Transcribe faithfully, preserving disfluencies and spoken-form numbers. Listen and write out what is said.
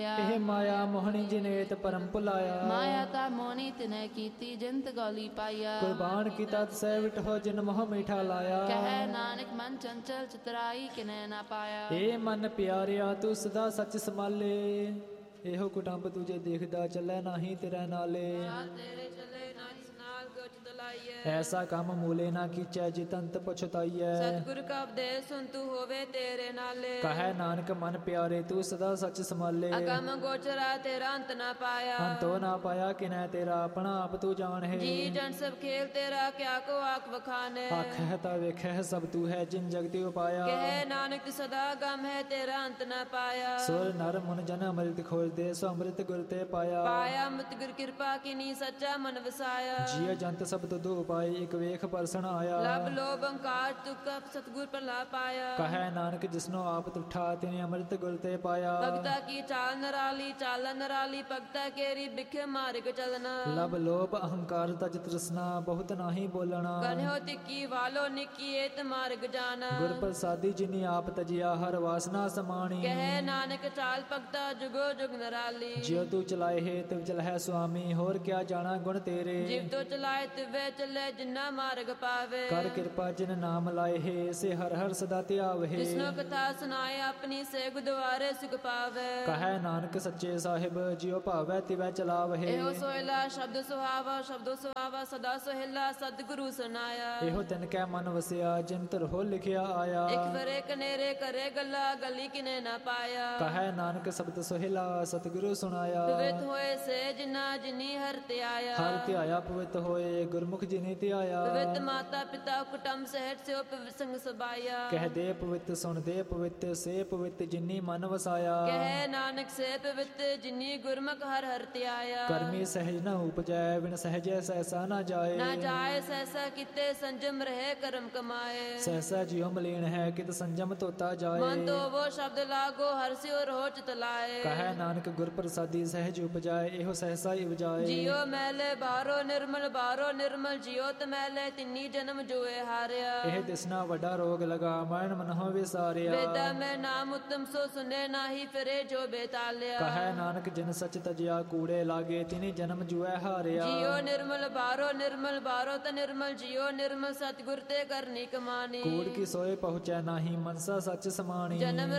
ਇਹ ਮਾਇਆ ਮੋਹਣੀ ਜਨੇਤ ਪਰਮ ਭੁਲਾਇਆ। ਮਾਇਆ ਤਾ ਮੋਹਣੀ ਤਿਨੈ ਕੀਤੀ ਜਿੰਤ ਗੌਲੀ ਪਾਇਆ। ਕੁਰਬਾਨ ਕੀਤਾ ਤਸੈ ਵਿਟਹੁ ਜਿਨ ਮੋਹ ਮੀਠਾ ਲਾਇਆ। ਕਹਿ ਨਾਨਕ ਮਨ ਚੰਚਲ ਚਤਰਾਈ ਕਿਨੈ ਨਾ ਪਾਇਆ। ਏ ਮਨ ਪਿਆਰਿਆ ਤੂੰ ਸਦਾ ਸੱਚ ਸੰਭਾਲੇ। ਇਹੋ ਕੁਟੰਬ ਤੁਝੇ ਦੇਖਦਾ ਚੱਲੈ ਨਾਹੀ ਤੇਰੇ ਨਾਲੇ। ਤੇਰੇ ਚੱਲੇ ਨਾ ਜਿਸ ਨਾਲ ਗੁਚ ਦਲਾਈਐ। ਐਸਾ ਕੰਮ ਮੂਲੇ ਨਾ ਕੀਚੈ ਜਿਤ ਅੰਤ ਪਛਤਾਈਐ। ਸਤਿਗੁਰ ਕਾ ਉਪਦੇਸ਼ ਸੁਨ ਤੂੰ ਹੋਵੇ ਤੇਰੇ ਨਾਲੇ। ਕਹੈ ਨਾਨਕ ਮਨ ਪਿਆਰੇ ਤੂੰ ਸਦਾ ਸੱਚ ਸੰਭਾਲੇ। ਅਗਮ ਗੋਚਰਾ ਤੇਰਾ ਅੰਤ ਨਾ ਪਾਇਆ। ਅੰਤੋ ਨਾ ਪਾਇਆ ਕਿਨੈ ਤੇਰਾ ਆਪਣਾ ਆਪ ਤੂੰ ਜਾਣ ਹੈ। ਜੀ ਜਨ ਸਭ ਖੇਲ ਤੇਰਾ ਕਿਆ ਕੋ ਆਖ ਵਖਾਨੇ। ਆਖਹਿ ਤਾ ਵੇਖਹਿ ਸਭ ਤੂੰ ਹੈ ਜਿਨ ਜਗਤਿ ਉਪਾਇਆ। ਕਹਿ ਨਾਨਕ ਸਦਾ ਗਮ ਹੈ ਤੇਰਾ ਅੰਤ ਨਾ ਪਾਇਆ। ਸੁਰ ਨਰ ਮੁਨ ਜਨ ਅੰਮ੍ਰਿਤ ਖੋਜਦੇ ਸੋ ਅੰਮ੍ਰਿਤ ਗੁਰ ਤੇ ਪਾਇਆ। ਪਾਇਆ ਮਤ ਗੁਰ ਕਿਰਪਾ ਕੀਨੀ ਸੱਚਾ ਮਨ ਵਸਾਇਆ। ਜੀਅ ਜੰਤ ਸਭ ਤੁਧ ਉਪਾਏ ਇਕ ਵੇਖ ਪਰਸਨ ਆਇਆ। ਲਬ ਲੋਭ ਅੰਕਾਰ ਤੁਕ ਸਤਿਗੁਰ ਪ੍ਰਲਾ ਪਾਇਆ। ਕਹੈ ਨਾਨਕ ਜਿਸਨੋ ਆਪ ਤੁਠਾ ਤਿਨੇ ਅੰਮ੍ਰਿਤ ਗੁਰ ਤੇ ਪਾਇਆ। ਭਗਤਾ ਕੀ ਚਾਲ ਨਰਾਲੀ ਚਾਲ ਨਰਾਲੀ ਭਗਤਾ ਕੇਰੀ ਬਿਖੇ ਮਾਰਗ ਚਲਨਾ। ਲਬ ਲੋਭ ਅਹੰਕਾਰ ਤਜ ਤ੍ਰਿਸ਼ਨਾ ਬਹੁਤ ਨਾਹੀ ਬੋਲਣਾ। ਕਨਿਓ ਤਿੱਕੀ ਵਾਲੋ ਨਿੱਕੀ ਏਤ ਮਾਰਗ ਜਾਣਾ। ਗੁਰ ਪ੍ਰਸਾਦੀ ਜਿਨੀ ਆਪ ਤਜਿਆ ਹਰ ਵਾਸਨਾ ਸਮਾਣੀ। ਕਹਿ ਨਾਨਕ ਚਾਲ ਭਗਤਾ ਜੁਗੋ ਜੁਗ ਨਰਾਲੀ। ਜਿਉ ਤੂੰ ਚਲਾਏ ਹੈ ਤਿਵ ਚਲਹਿ ਸੁਆਮੀ ਹੋਰ ਕਿਆ ਜਾਣਾ ਗੁਣ ਤੇਰੇ। ਜਿਵ ਤੋ ਚਲਾਏ ਤਿਵੇ ਚੱਲੇ ਜਿਨਾ ਮਾਰਗ ਪਾਵੇ। ਕਰ ਕਿਰਪਾ ਜਿਨ ਨਾਮ ਲਾਏ ਹੈ ਸੇ ਹਰ ਹਰ ਸਦਾ ਧਿਆਵ ਹੈ। ਜਿਸਨੋ ਕਥਾ ਸੁਨਾਏ ਆਪਣੀ ਸੇ ਗੁਦਵਾਰੇ ਸੁਖ ਪਾਵੇ। ਕਹੈ ਨਾਨਕ ਸੱਚੇ ਸਾਹਿਬ ਜਿਉ ਭਾਵੈ ਤਿਵੈ ਚਲਾਵ ਹੈ। ਇਹੋ ਸੋਹਿਲਾ ਸ਼ਬਦ ਸੁਹਾਵਾ ਸ਼ਬਦੋ ਸੁਹਾਵਾ ਸਦਾ ਸੋਹਿਲਾ ਸਤਿਗੁਰੂ ਸੁਨਾਇਆ। ਇਹੋ ਤਿਨ ਕੈ ਮਨ ਵਸਿਆ ਜਿਨ ਧਰੋ ਲਿਖਿਆ ਆਇਆ। ਇਕ ਫਰੇ ਕਨੇਰੇ ਕਰੇ ਗੱਲਾ ਗਲੀ ਕਿਨੇ ਨਾ ਪਾਇਆ। ਕਹੈ ਨਾਨਕ ਸ਼ਬਦ ਸੋਹਿਲਾ ਸਤਿਗੁਰੂ ਸੁਣਾਇਆ। ਪਵਿੱਤ ਹੋਏ ਸੇ ਜਿਨਾ ਜਿਨੀ ਹਰ ਧਿਆਇਆ। ਹਰ ਧਿਆਇਆ ਪਵਿੱਤ ਹੋਏ ਗੁਰਮੁਖ ਜਿਨੇ ਧਿਆਇਆ। ਪਵਿੱਤ ਮਾਤਾ ਪਿਤਾ ਕੁਟੰਬ ਸਹਿਤ ਸਿਓ ਪਵਿੱਤ ਸੰਗ ਸਬਾਇਆ। ਕਹਿ ਦੇ ਪਵਿੱਤ ਸੁਣ ਦੇ ਪਵਿੱਤ ਸੇ ਪਵਿੱਤ ਜਿਨੀ ਮਨ ਵਸਾਇਆ। ਕਹਿ ਨਾਨਕ ਸੇ ਪਵਿੱਤ ਜਿਨੀ ਗੁਰਮੁਖ ਹਰ ਹਰ ਧਿਆਇਆ। ਕਰਮੀ ਸਹਿਜ ਨ ਉਪਜੈ ਬਿਨ ਸਹਿਜੈ ਸਹਿਸਾ ਨਾ ਜਾਏ। ਨਾ ਜਾਏ ਸਹਿਸਾ ਕਿਤੇ ਸੰਜਮ ਰਹੇ ਕਰਮ ਕਮਾਏ। ਸਹਿਸਾ ਜਿਉ ਮਲੀਨ ਹੈ ਕਿਤ ਸੰਜਮ ਤੋਤਾ ਜਾਏ। ਮਨ ਤੋ ਵੋ ਸ਼ਬਦ ਲਾਗੋ ਹਰ ਸਿਓ ਰੋ ਚਿਤ ਲਾਏ। ਕਹੈ ਨਾਨਕ ਗੁਰ ਪ੍ਰਸਾਦੀ ਸਹਿਜ ਉਪਜਾਏ ਇਹੋ ਸਹਿਸਾ ਹੀ ਉਪਜਾਏ। ਜਿਉ ਮੈਲੇ ਬਾਹਰੋ ਨਿਰਮਲ ਬਾਹਰੋ ਨਿਰਮਲ ਜਿਉ ਤਮੈਲੇ ਤਿੰਨੀ ਜਨਮ ਜੋਏ ਹਾਰਿਆ। ਇਹ ਦਿਸਣਾ ਵੱਡਾ ਰੋਗ ਲਗਾ ਮਰਨ ਮਨਹੁ ਵਿਸਾਰਿਆ। ਵੇਦਾ ਮੈਂ ਨਾਮ ਉਤਮ ਸੋ ਸੁਨੇ ਨਾਹੀ ਫਿਰੇ ਜੋ ਬੇਤਾਲਿਆ। ਕਹੈ ਨਾਨਕ ਜਿਨ ਸਚ ਤਜਿਆ ਕੂੜੇ ਲਾਗੇ ਤਿਨੀ ਜਨਮ ਜੁਐ ਹਾਰਿਆ। ਜਿਉ ਨਿਰਮਲ ਬਾਹਰੋ ਨਿਰਮਲ ਬਾਹਰੋ ਤ ਨਿਰਮਲ ਜਿਉ ਨਿਰਮਲ ਸਤਿਗੁਰ ਤੇ ਕਰਨੀ ਕਮਾਨੀ। ਕੂੜ ਕੀ ਸੋਏ ਪਹੁੰਚੈ ਨਾਹੀ ਮਨਸਾ ਸੱਚ ਸਮਾਣੀ। ਜਨਮ